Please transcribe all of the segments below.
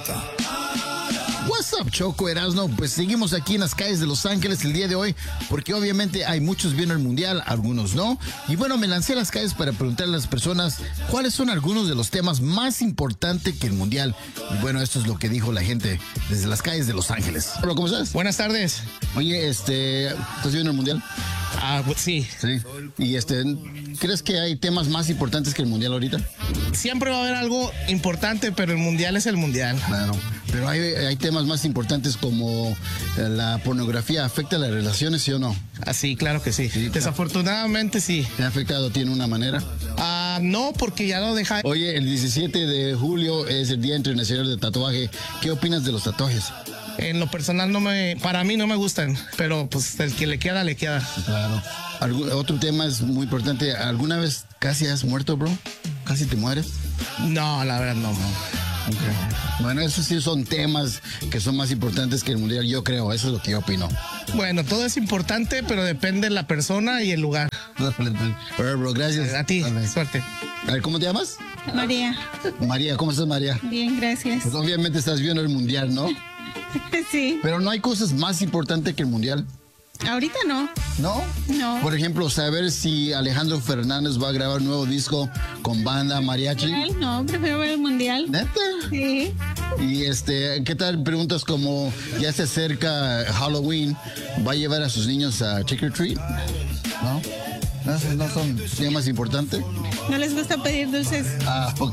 Vallarta. What's up, Choco, Erasno? Pues seguimos aquí en las calles de Los Ángeles el día de hoy, porque obviamente hay muchos viendo el mundial, algunos no. Y bueno, me lancé a las calles para preguntarle a las personas cuáles son algunos de los temas más importantes que el mundial. Y bueno, esto es lo que dijo la gente desde las calles de Los Ángeles. Hola, ¿cómo estás? Buenas tardes. Oye, ¿estás viendo el mundial? Pues sí. Sí. Y ¿crees que hay temas más importantes que el mundial ahorita? Siempre va a haber algo importante, pero el mundial es el mundial. Claro. Pero hay temas más importantes como la pornografía. ¿Afecta las relaciones, sí o no? Sí, claro que sí. Sí, Desafortunadamente sí. ¿Te ha afectado a ti en una manera? No, porque ya lo deja. Oye, el 17 de julio es el Día Internacional del Tatuaje. ¿Qué opinas de los tatuajes? En lo personal para mí no me gustan, pero pues el que le queda, le queda. Claro. Otro tema es muy importante. ¿Alguna vez casi has muerto, bro? ¿Casi te mueres? No, la verdad no. Okay. Bueno, esos sí son temas que son más importantes que el mundial, yo creo. Eso es lo que yo opino. Bueno, todo es importante, pero depende de la persona y el lugar. Bro, gracias. A ti, suerte. A ver, ¿cómo te llamas? María. María, ¿cómo estás, María? Bien, gracias. Pues obviamente estás viendo el mundial, ¿no? Sí. Pero no hay cosas más importantes que el mundial. Ahorita no. ¿No? No. Por ejemplo, saber si Alejandro Fernández va a grabar un nuevo disco con banda mariachi. No, prefiero ver el mundial. ¿Neta? Sí. Y ¿qué tal preguntas como ya se acerca Halloween, va a llevar a sus niños a Trick or Treat? ¿No? ¿No son temas importantes? ¿No les gusta pedir dulces? Ok.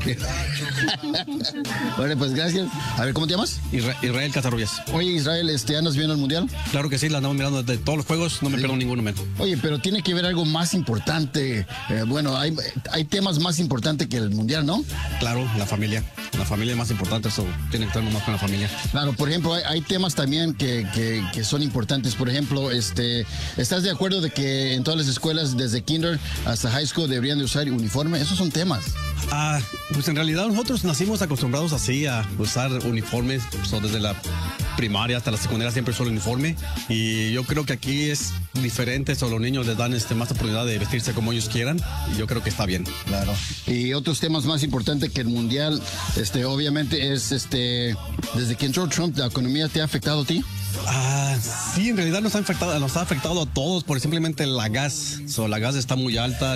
Bueno, pues gracias. A ver, ¿cómo te llamas? Israel Casarrubias. Oye, Israel, ¿andas viendo el mundial? Claro que sí, la andamos mirando de todos los juegos, no me pierdo ninguno, men. Oye, pero tiene que ver algo más importante. Bueno, hay temas más importantes que el mundial, ¿no? Claro, la familia. La familia es más importante, eso tiene que estar más con la familia. Claro, por ejemplo, hay temas también que son importantes. Por ejemplo, ¿estás de acuerdo de que en todas las escuelas, desde kinder hasta high school, deberían de usar uniforme? Esos son temas. Pues en realidad nosotros nacimos acostumbrados así a usar uniformes, desde la primaria hasta la secundaria siempre uso el uniforme, y yo creo que aquí es diferente, los niños les dan más oportunidad de vestirse como ellos quieran, y yo creo que está bien. Claro. Y otros temas más importantes que el mundial, obviamente es desde que entró Trump, ¿la economía te ha afectado a ti? Sí, en realidad nos ha afectado a todos por simplemente la gas. La gas está muy alta,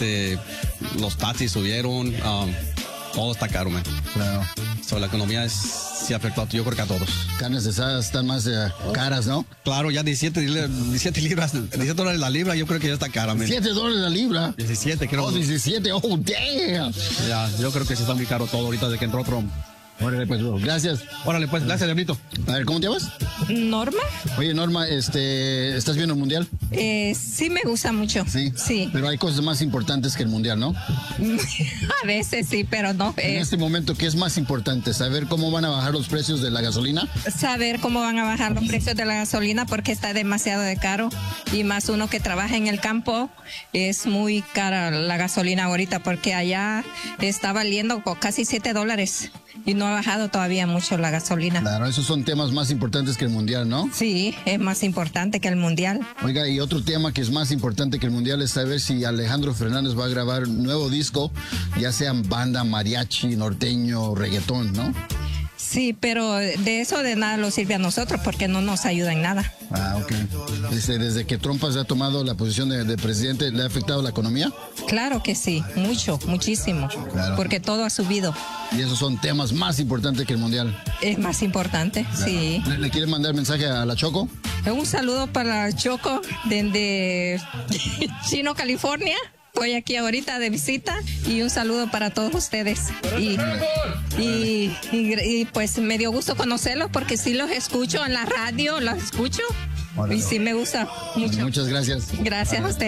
los taxis subieron, todo está caro, man. Claro. La economía sí ha afectado, yo creo que a todos. Carnes asadas están más caras, ¿no? Claro, ya 17 dólares la libra, yo creo que ya está cara, man. $17 la libra. 17, creo. 17, damn. Ya, yo creo que sí está muy caro todo ahorita desde que entró Trump. Órale, pues, bro. Gracias. Órale, pues, gracias, Diablito. A ver, ¿cómo te llamas? ¿Norma? Oye, Norma, ¿estás viendo el mundial? Sí me gusta mucho. Sí. Sí. Pero hay cosas más importantes que el mundial, ¿no? A veces sí, pero no. En este momento, ¿qué es más importante? ¿Saber cómo van a bajar los precios de la gasolina? Saber cómo van a bajar los precios de la gasolina porque está demasiado de caro. Y más uno que trabaja en el campo, es muy cara la gasolina ahorita porque allá está valiendo casi $7. Y no ha bajado todavía mucho la gasolina. Claro, esos son temas más importantes que el mundial, ¿no? Sí, es más importante que el mundial. Oiga, y otro tema que es más importante que el mundial es saber si Alejandro Fernández va a grabar un nuevo disco, ya sean banda, mariachi, norteño, reggaetón, ¿no? Sí, pero de eso de nada nos sirve a nosotros porque no nos ayuda en nada. Ok. Desde que Trump ha tomado la posición de presidente, ¿le ha afectado la economía? Claro que sí, muchísimo, claro. Porque todo ha subido. Y esos son temas más importantes que el mundial. Es más importante, claro. Sí. ¿Le quieres mandar mensaje a la Choco? Un saludo para Choco desde Chino, California. Estoy aquí ahorita de visita y un saludo para todos ustedes. Y pues me dio gusto conocerlos porque sí los escucho en la radio, los escucho y sí me gusta mucho. Muchas gracias. Gracias a ustedes.